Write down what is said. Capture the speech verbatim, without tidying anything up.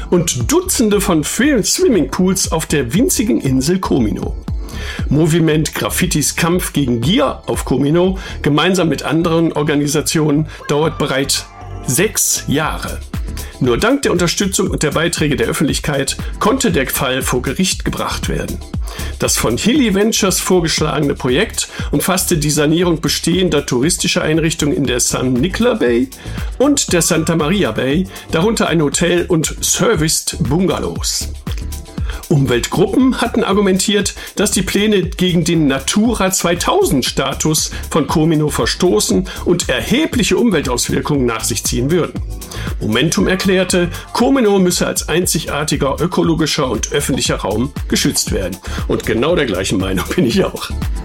und Dutzende von Swimmingpools auf der winzigen Insel Comino. Moviment Graffitis Kampf gegen Gier auf Comino, gemeinsam mit anderen Organisationen, dauert bereits sechs Jahre. Nur dank der Unterstützung und der Beiträge der Öffentlichkeit konnte der Fall vor Gericht gebracht werden. Das von Hilly Ventures vorgeschlagene Projekt umfasste die Sanierung bestehender touristischer Einrichtungen in der San Nicola Bay und der Santa Maria Bay, darunter ein Hotel und Serviced Bungalows. Umweltgruppen hatten argumentiert, dass die Pläne gegen den Natura zweitausend Status von Comino verstoßen und erhebliche Umweltauswirkungen nach sich ziehen würden. Momentum erklärte, Comino müsse als einzigartiger ökologischer und öffentlicher Raum geschützt werden. Und genau der gleichen Meinung bin ich auch.